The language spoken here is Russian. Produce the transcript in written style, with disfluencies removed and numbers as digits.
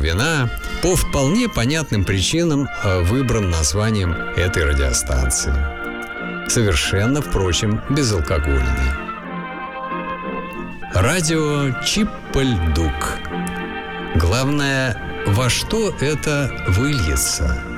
вина по вполне понятным причинам выбран названием этой радиостанции. Совершенно, впрочем, безалкогольный. Радио Чип-Пэль-Дук. Главное, во что это выльется.